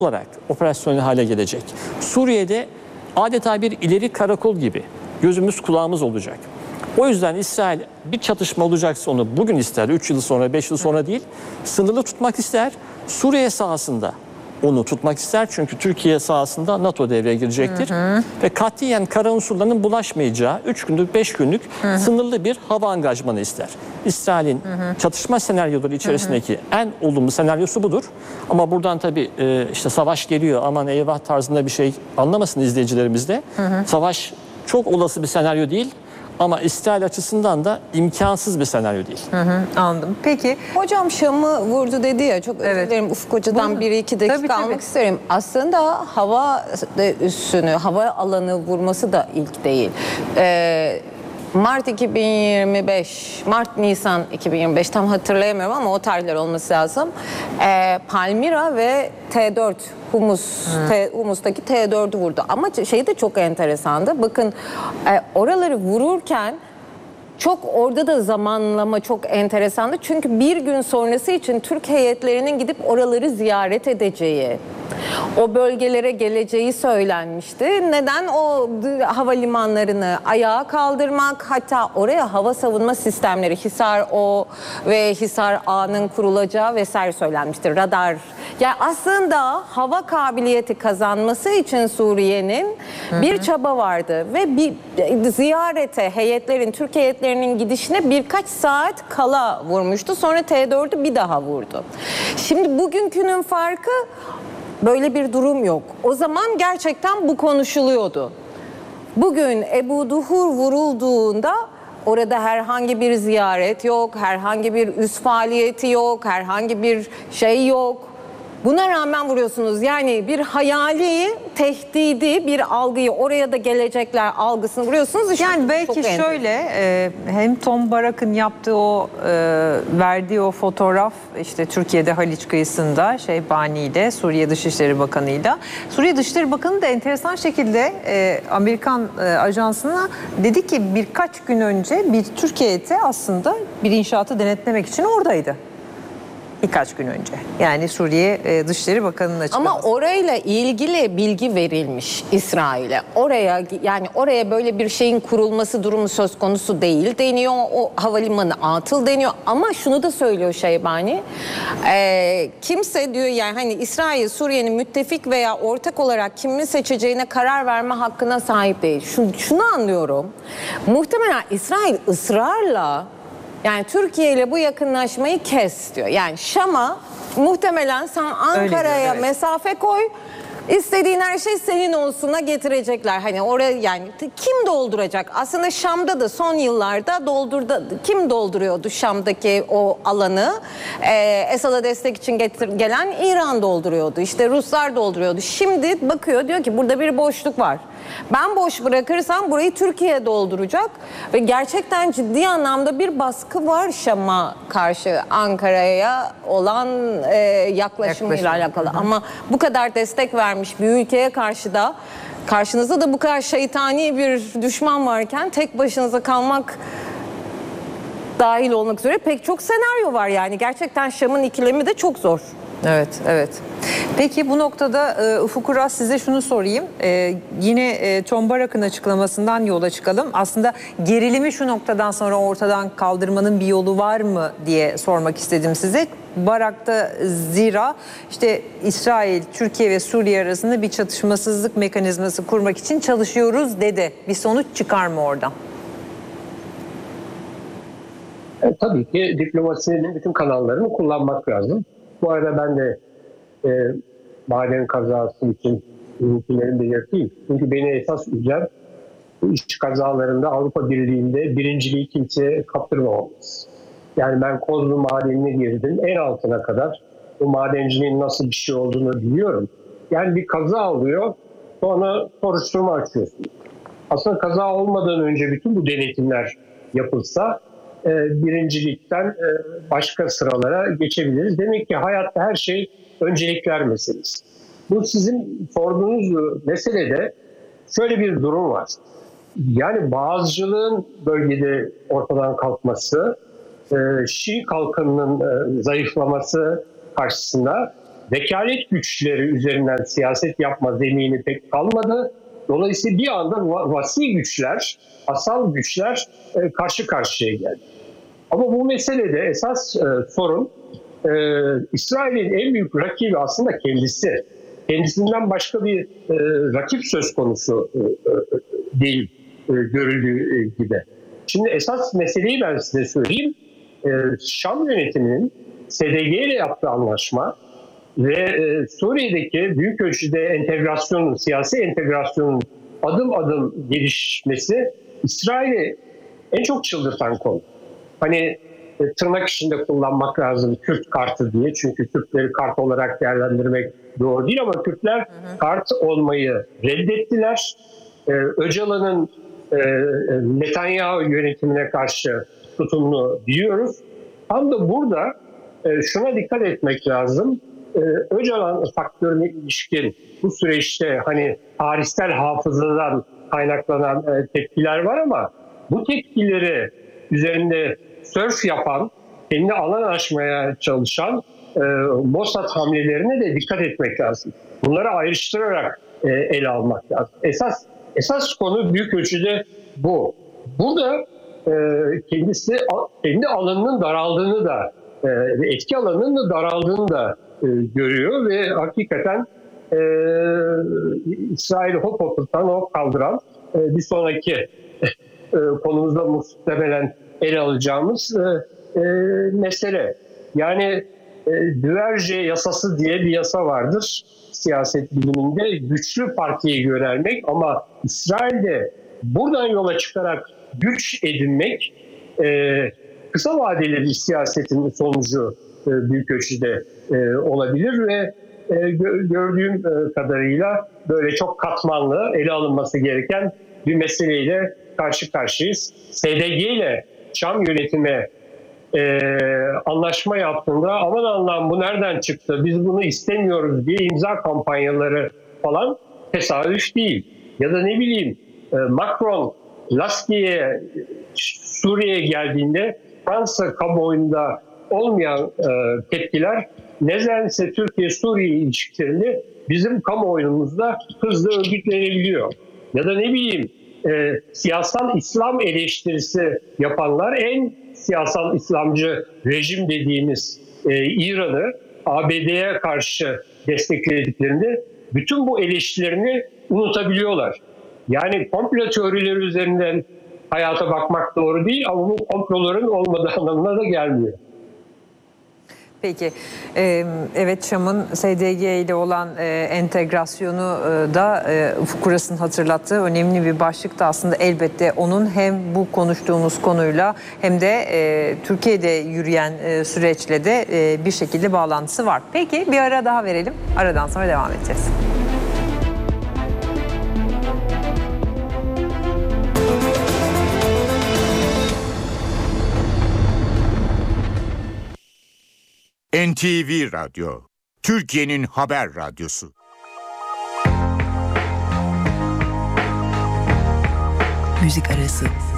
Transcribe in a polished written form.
olarak operasyonel hale gelecek. Suriye'de adeta bir ileri karakol gibi gözümüz kulağımız olacak. O yüzden İsrail bir çatışma olacaksa onu bugün ister, 3 yıl sonra, 5 yıl sonra değil, sınırlı tutmak ister. Suriye sahasında onu tutmak ister. Çünkü Türkiye sahasında NATO devreye girecektir. Ve katiyen kara unsurlarının bulaşmayacağı 3 günlük, 5 günlük sınırlı bir hava angajmanı ister. İsrail'in çatışma senaryoları içerisindeki en olumlu senaryosu budur. Ama buradan tabii işte savaş geliyor, aman eyvah tarzında bir şey anlamasın izleyicilerimiz de. Savaş çok olası bir senaryo değil. Ama İsrail açısından da imkansız bir senaryo değil. Anladım. Peki. Hocam Şam'ı vurdu dedi ya, çok özür dilerim Ufuk Hoca'dan 1-2 dakika almak isterim. Aslında hava üssünü, hava alanı vurması da ilk değil. Mart 2025, Mart-Nisan 2025 tam hatırlayamıyorum ama o tarihler olması lazım. Palmira ve T4 Humus'taki T4'ü vurdu. Ama şey de çok enteresandı. Bakın oraları vururken çok orada da zamanlama çok enteresandı. Çünkü bir gün sonrası için Türk heyetlerinin gidip oraları ziyaret edeceği, o bölgelere geleceği söylenmişti. Neden? O havalimanlarını ayağa kaldırmak, hatta oraya hava savunma sistemleri, Hisar O ve Hisar A'nın kurulacağı vesaire söylenmiştir. Radar. Yani aslında hava kabiliyeti kazanması için Suriye'nin bir çaba vardı ve bir ziyarete heyetlerin, Türk heyetlerinin gidişine birkaç saat kala vurmuştu. Sonra T4'ü bir daha vurdu. Şimdi bugünkünün farkı, böyle bir durum yok. O zaman gerçekten bu konuşuluyordu. Bugün Ebu Duhur vurulduğunda orada herhangi bir ziyaret yok, herhangi bir üs faaliyeti yok, herhangi bir şey yok. Buna rağmen vuruyorsunuz. Yani bir hayali, tehdidi, bir algıyı, oraya da gelecekler algısını vuruyorsunuz. İşte yani belki şöyle hem Tom Barak'ın yaptığı o verdiği o fotoğraf, işte Türkiye'de Haliç kıyısında Şeybani ile Suriye Dışişleri Bakanı'yla. Suriye Dışişleri Bakanı da enteresan şekilde Amerikan ajansına dedi ki birkaç gün önce bir Türkiye heyeti aslında bir inşaatı denetlemek için oradaydı. Birkaç gün önce. Yani Suriye Dışişleri Bakanı'nın açıklaması. Ama orayla ilgili bilgi verilmiş İsrail'e. Oraya böyle bir şeyin kurulması durumu söz konusu değil deniyor. O havalimanı atıl deniyor. Ama şunu da söylüyor Şeybani. Kimse diyor, yani hani İsrail Suriye'nin müttefik veya ortak olarak kimi seçeceğine karar verme hakkına sahip değil. Şunu anlıyorum. Muhtemelen İsrail ısrarla, yani Türkiye ile bu yakınlaşmayı kes diyor. Yani Şam'a muhtemelen sen Ankara'ya mesafe koy, istediğin her şey senin olsuna getirecekler. Hani oraya yani kim dolduracak? Aslında Şam'da da son yıllarda kim dolduruyordu Şam'daki o alanı? Esad'a destek için gelen İran dolduruyordu. İşte Ruslar dolduruyordu. Şimdi bakıyor, diyor ki burada bir boşluk var. Ben boş bırakırsam burayı Türkiye dolduracak ve gerçekten ciddi anlamda bir baskı var Şam'a karşı, Ankara'ya olan yaklaşımıyla alakalı. Ama bu kadar destek vermiş bir ülkeye karşı da, karşınızda da bu kadar şeytani bir düşman varken tek başınıza kalmak dahil olmak üzere pek çok senaryo var. Yani gerçekten Şam'ın ikilemi de çok zor. Evet, evet. Peki bu noktada Ufuk Uras, size şunu sorayım. Yine Tom Barak'ın açıklamasından yola çıkalım. Aslında gerilimi şu noktadan sonra ortadan kaldırmanın bir yolu var mı diye sormak istedim size. Barak'ta zira işte İsrail, Türkiye ve Suriye arasında bir çatışmasızlık mekanizması kurmak için çalışıyoruz dedi. Bir sonuç çıkar mı oradan? Tabii ki diplomasinin bütün kanallarını kullanmak lazım. Bu arada ben de maden kazası için mümkünlerin belirteyim. Çünkü beni esas üzen bu iş kazalarında Avrupa Birliği'nde birinciliği kimseye kaptırmamamız. Yani ben Kozlu madenine girdim, en altına kadar bu madenciliğin nasıl bir şey olduğunu biliyorum. Yani bir kaza oluyor, sonra soruşturma açıyorsun. Aslında kaza olmadan önce bütün bu denetimler yapılsa birincilikten başka sıralara geçebiliriz. Demek ki hayatta her şey öncelikler meselesi. Bu sizin sorduğunuz meselede şöyle bir durum var. Yani Bağızcılığın bölgede ortadan kalkması, Şii kalkınının zayıflaması karşısında vekalet güçleri üzerinden siyaset yapma zemini pek kalmadı. Dolayısıyla bir anda vasi güçler, asal güçler karşı karşıya geldi. Ama bu meselede esas sorun İsrail'in en büyük rakibi aslında kendisi. Kendisinden başka bir rakip söz konusu değil görüldüğü gibi. Şimdi esas meseleyi ben size söyleyeyim. Şam yönetiminin SDG ile yaptığı anlaşma ve Suriye'deki büyük ölçüde entegrasyonun, siyasi entegrasyonun adım adım gelişmesi İsrail'i en çok çıldırtan konu. Hani tırnak içinde kullanmak lazım Kürt kartı diye. Çünkü Kürtleri kart olarak değerlendirmek doğru değil ama Kürtler kart olmayı reddettiler. Öcalan'ın Netanyahu yönetimine karşı tutumunu biliyoruz. Tam da burada şuna dikkat etmek lazım. Öcalan faktörüne ilişkin bu süreçte hani tarihsel hafızadan kaynaklanan tepkiler var ama bu tepkileri üzerinde sörf yapan, kendi alan aşmaya çalışan Mossad hamlelerine de dikkat etmek lazım. Bunları ayrıştırarak ele almak lazım. Esas konu büyük ölçüde bu. Burada kendisi kendi alanının daraldığını da etki alanının da daraldığını da görüyor ve hakikaten İsrail'i hop oturtan, hop kaldıran bir sonraki konumuzda muhtemelen ele alacağımız mesele. Yani Duverje yasası diye bir yasa vardır siyaset biliminde. Güçlü partiye yönelmek ama İsrail'de buradan yola çıkarak güç edinmek kısa vadeli bir siyasetin sonucu büyük ölçüde olabilir ve gördüğüm kadarıyla böyle çok katmanlı ele alınması gereken bir meseleyle karşı karşıyayız. SDG ile Şam yönetimi anlaşma yaptığında aman Allah'ım bu nereden çıktı, biz bunu istemiyoruz diye imza kampanyaları falan tesadüf değil. Ya da ne bileyim Macron Laski'ye Suriye'ye geldiğinde Fransa kamuoyunda olmayan tepkiler nedense Türkiye-Suriye ilişkilerini bizim kamuoyumuzda hızlı örgütlenebiliyor. Ya da ne bileyim siyasal İslam eleştirisi yapanlar en siyasal İslamcı rejim dediğimiz İran'ı ABD'ye karşı desteklediklerinde bütün bu eleştirilerini unutabiliyorlar. Yani komplo teorileri üzerinden hayata bakmak doğru değil ama bu komploların olmadığı anlamına da gelmiyor. Peki, evet Şam'ın SDG ile olan entegrasyonu da Ufuk Uras'ın hatırlattığı önemli bir başlık da aslında elbette onun hem bu konuştuğumuz konuyla hem de Türkiye'de yürüyen süreçle de bir şekilde bağlantısı var. Peki bir ara daha verelim, aradan sonra devam edeceğiz. NTV Radyo, Türkiye'nin haber radyosu. Müzik arası.